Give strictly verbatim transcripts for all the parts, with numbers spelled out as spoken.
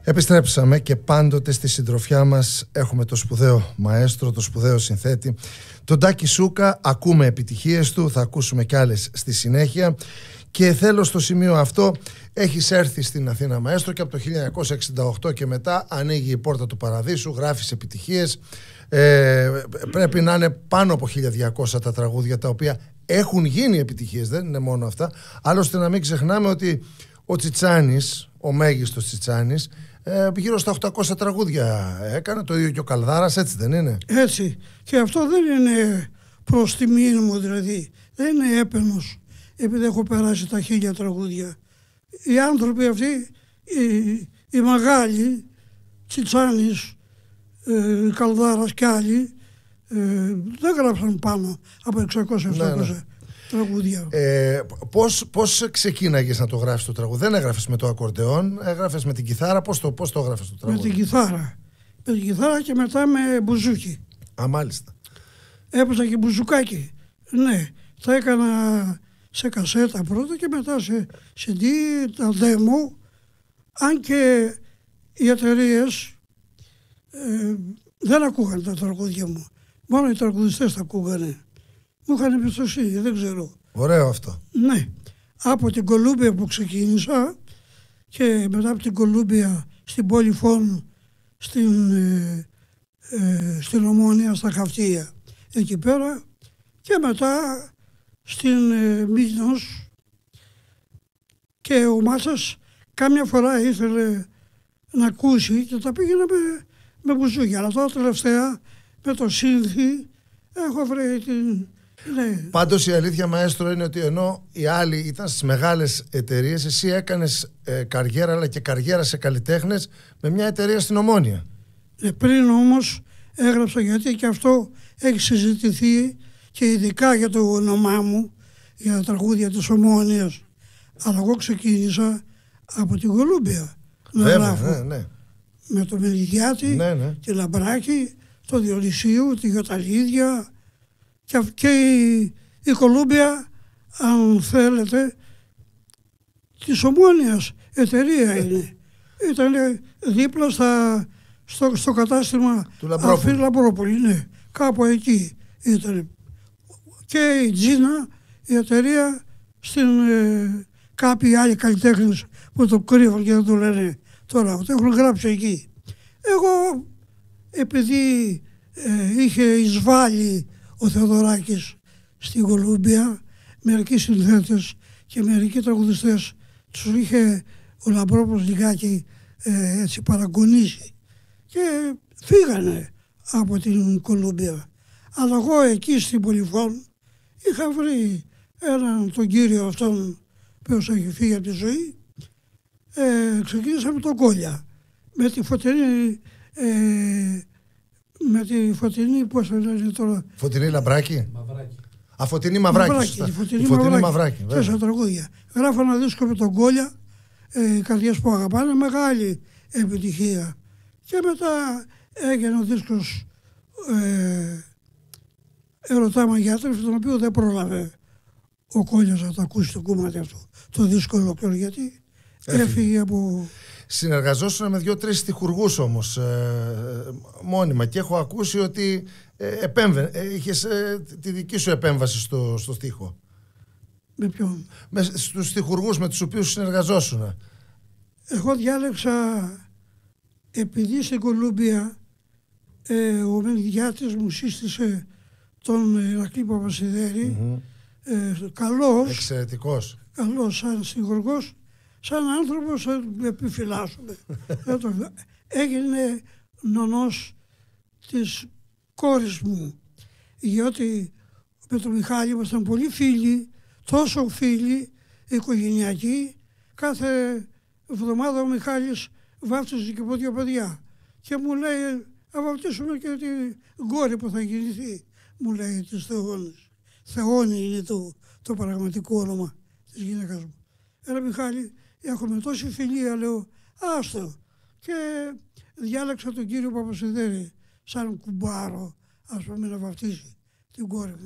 Επιστρέψαμε και πάντοτε στη συντροφιά μας έχουμε το σπουδαίο μαέστρο, το σπουδαίο συνθέτη, τον Τάκη Σούκα. Ακούμε επιτυχίες του, θα ακούσουμε κι άλλες στη συνέχεια. Και θέλω στο σημείο αυτό, έχεις έρθει στην Αθήνα μαέστρο και από το χίλια εννιακόσια εξήντα οκτώ και μετά ανοίγει η πόρτα του παραδείσου, γράφεις επιτυχίες. Ε, πρέπει να είναι πάνω από χίλια διακόσια τα τραγούδια τα οποία έχουν γίνει επιτυχίες, δεν είναι μόνο αυτά. Άλλωστε να μην ξεχνάμε ότι ο Τσιτσάνης, ο μέγιστος Τσιτσάνης, ε, γύρω στα οκτακόσια τραγούδια έκανε, το ίδιο και ο Καλδάρας, έτσι δεν είναι? Έτσι. Και αυτό δεν είναι προς τιμή μου, δηλαδή. Δεν είναι έπαινος, επειδή έχω περάσει τα χίλια τραγούδια. Οι άνθρωποι αυτοί, οι, οι μεγάλοι, Τσιτσάνης, ε, Καλδάρας και άλλοι, ε, δεν γράψαν πάνω από εξακόσια επτακόσια. Ναι, ναι. Τραγούδια. Ε, πώς, πώς ξεκίναγες να το γράφεις το τραγούδι? Δεν έγραφες με το ακορντεόν, έγραφες με την κιθάρα? Πώς το, πώς το έγραφες το τραγούδι? Με την κιθάρα. Με την κιθάρα και μετά με μπουζούκι. Α, μάλιστα. Έπαιζα και μπουζουκάκι. Ναι, τα έκανα σε κασέτα πρώτα και μετά σε σι ντι, τα demo. Αν και οι εταιρείες ε, δεν ακούγαν τα τραγούδια μου. Μόνο οι τραγουδιστές τα ακούγανε. Μου είχαν εμπιστοσύνη, δεν ξέρω. Ωραίο αυτό. Ναι. Από την Κολούμπια που ξεκίνησα και μετά από την Κολούμπια στην Πολυφών, στην, ε, ε, στην Ομόνια, στα Χαυτία, εκεί πέρα, και μετά στην ε, Μύκνος, και ο Μάτσας κάμια φορά ήθελε να ακούσει και τα πήγαινα με, με μπουζούκια. Αλλά τώρα τελευταία με το σύνθη έχω βρει την... Ναι. Πάντως η αλήθεια, μαέστρο, είναι ότι ενώ οι άλλοι ήταν στις μεγάλες εταιρείες, εσύ έκανες ε, καριέρα, αλλά και καριέρα σε καλλιτέχνες με μια εταιρεία στην Ομόνια. Ε, πριν όμως έγραψα, γιατί και αυτό έχει συζητηθεί και ειδικά για το όνομά μου, για τα τραγούδια της Ομόνιας. Αλλά εγώ ξεκίνησα από την Κολούμπια να Βέβαια, γράφω. ναι, ναι. Με το Μελιγιάτη, ναι, ναι. τη Λαμπράκη, το Διονυσίου, τη Γιοταλίδια. Και η, η Κολούμπια, αν θέλετε, της Ομόνιας εταιρεία είναι. Ήταν δίπλα στα, στο, στο κατάστημα του Λαμπρόπουλου. Λαμπρόπουλου, ναι. Κάπου εκεί ήταν. Και η Τζίνα, η εταιρεία, στην ε, κάποιοι άλλοι καλλιτέχνες που το κρύβουν και δεν το λένε τώρα, το έχουν γράψει εκεί. Εγώ, επειδή ε, είχε εισβάλει ο Θεοδωράκης στην Κολούμπια, μερικοί συνθέτες και μερικοί τραγουδιστές τους είχε ο Λαμπρόπουλος λιγάκι ε, έτσι παραγωνίσει και φύγανε από την Κολούμπια. Αλλά εγώ εκεί στην Πολυφών είχα βρει έναν τον κύριο αυτόν που έχει φύγει από τη ζωή. Ε, ξεκίνησα με τον Κόλια, με τη Φωτεινή ε, με τη Φωτεινή, πώς θα λένε τώρα... Φωτεινή Λαμπράκη. Μαυράκη. Α, Φωτεινή Μαυράκη. Μαυράκη τη Φωτεινή, η Φωτεινή Μαυράκη. Τέσσερα τραγούδια. Γράφω ένα δίσκο με τον Κόλια, ε, οι καρδιές που αγαπάνε, μεγάλη επιτυχία. Και μετά έγινε ο δίσκος ε, Ερωτά Μαγιάτρευση, τον οποίο δεν πρόλαβε ο Κόλιας να το ακούσει το κομμάτι αυτό, το δίσκο ολόκληρο, γιατί έφυγε, έφυγε από... Συνεργαζόσουν με δύο-τρεις στιχουργούς όμως ε, μόνιμα, και έχω ακούσει ότι ε, επέμβε, ε, είχες ε, τη δική σου επέμβαση στο, στο στίχο. Με ποιον? Με, στους στιχουργούς με τους οποίους συνεργαζόσουν. Εγώ διάλεξα, επειδή στην Κολούμπια ε, ο Μελιγιάτης μου σύστησε τον Ηρακλή Παπασιδέρη, mm-hmm. ε, καλός, εξαιρετικός, καλός σαν στιχουργός, σαν άνθρωπος θα επιφυλάσσουμε. Έγινε νονός της κόρης μου, γιατί με τον Μιχάλη ήμασταν πολύ φίλοι, τόσο φίλοι, οικογενειακοί. Κάθε εβδομάδα ο Μιχάλης βάφτιζε και από δύο παιδιά και μου λέει, να βαφτίσουμε και την κόρη που θα γεννηθεί, μου λέει, της Θεόνης. Θεόνη είναι το, το πραγματικό όνομα της γυναίκας μου. Έλα Μιχάλη, έχουμε τόση φιλία, λέω, άστο. Και διάλεξα τον κύριο Παπασιδέρη σαν κουμπάρο, ας πούμε, να βαφτίσει την κόρη μου.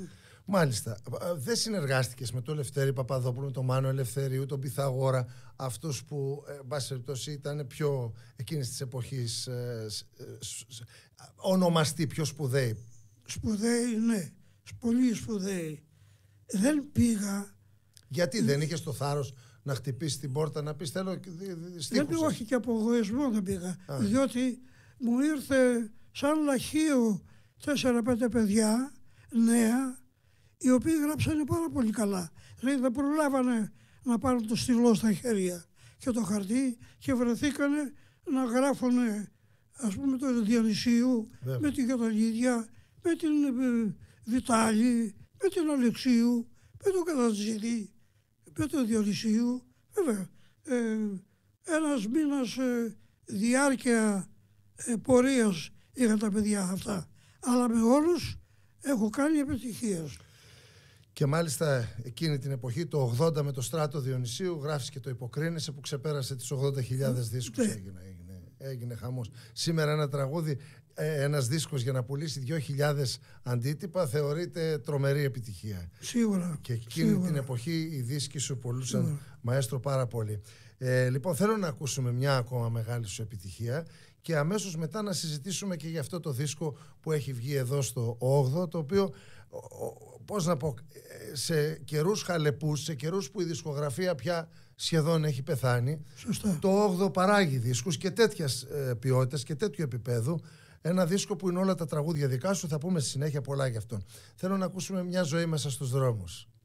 Μάλιστα. Δεν συνεργάστηκες με τον Λευτέρη Παπαδόπουλο, με τον Μάνο Ελευθερίου, τον Πυθαγόρα, αυτούς που, εν πάση περιπτώσει, ήταν πιο εκείνης της εποχής ε, ε, ε, ονομαστοί, πιο σπουδαίοι? Σπουδαίοι, ναι. Πολύ σπουδαίοι. Δεν πήγα. Γιατί δεν είχες το θάρρος να χτυπήσει την πόρτα, να πεις θέλω στίχους? Δεν πήγα, όχι, και από εγωισμό δεν πήγα. Α. Διότι μου ήρθε σαν λαχείο τέσσερα πέντε παιδιά νέα, οι οποίοι γράψανε πάρα πολύ καλά. Δηλαδή δεν προλάβανε να πάρουν το στυλό στα χέρια και το χαρτί και βρεθήκανε να γράφουν, ας πούμε, το Διονυσίου, βέβαια, με την Καταλίδια, με την ε, Βιτάλη, με την Αλεξίου, με τον Κατατζίδη, με τον Διονυσίου. Βέβαια, ε, ένας μήνας ε, διάρκεια ε, πορείας είχαν τα παιδιά αυτά. Αλλά με όλους έχω κάνει επιτυχίες. Και μάλιστα εκείνη την εποχή, το ογδόντα, με το Στράτο Διονυσίου, γράφεις και το Υποκρίνεσαι, που ξεπέρασε τις ογδόντα χιλιάδες δίσκους. Ναι. Έγινε, έγινε, έγινε χαμός. Σήμερα ένα τραγούδι, ένας δίσκος για να πουλήσει δύο χιλιάδες αντίτυπα θεωρείται τρομερή επιτυχία. Σίγουρα. Και εκείνη σίγουρα. την εποχή οι δίσκοι σου πουλούσαν, σίγουρα, μαέστρο, πάρα πολύ. Ε, λοιπόν, θέλω να ακούσουμε μια ακόμα μεγάλη σου επιτυχία και αμέσως μετά να συζητήσουμε και για αυτό το δίσκο που έχει βγει εδώ στο όγδοο, το οποίο, πώς να πω, σε καιρούς χαλεπούς, σε καιρούς που η δισκογραφία πια σχεδόν έχει πεθάνει, σωστά, το όγδοο παράγει δίσκους και τέτοιας ε, ποιότητας και τέτοιου επίπεδου. Ένα δίσκο που είναι όλα τα τραγούδια δικά σου. Θα πούμε στη συνέχεια πολλά γι' αυτόν. Θέλω να ακούσουμε μια ζωή μέσα στους δρόμους.